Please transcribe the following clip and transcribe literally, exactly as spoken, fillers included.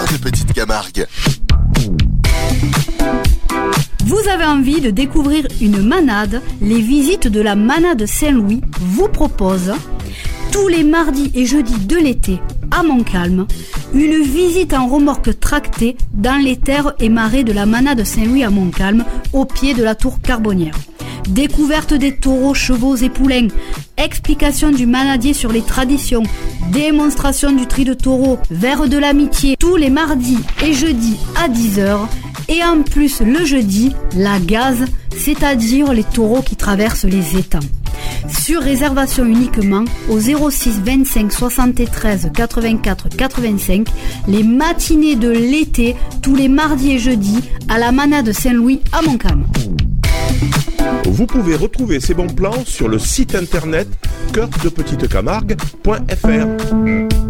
de Petite Camargue. Vous avez envie de découvrir une manade? Les visites de la manade Saint-Louis vous proposent tous les mardis et jeudis de l'été à Montcalm une visite en remorque tractée dans les terres et marais de la manade Saint-Louis à Montcalm, au pied de la tour Carbonnière. Découverte des taureaux, chevaux et poulains, explication du manadier sur les traditions, démonstration du tri de taureaux, verre de l'amitié, tous les mardis et jeudis à dix heures. Et en plus le jeudi, la gaze, c'est-à-dire les taureaux qui traversent les étangs. Sur réservation uniquement au zéro six vingt-cinq soixante-treize quatre-vingt-quatre quatre-vingt-cinq, les matinées de l'été, tous les mardis et jeudis, à la manade Saint-Louis à Montcalm. Vous pouvez retrouver ces bons plans sur le site internet cœur de petite camargue point f r.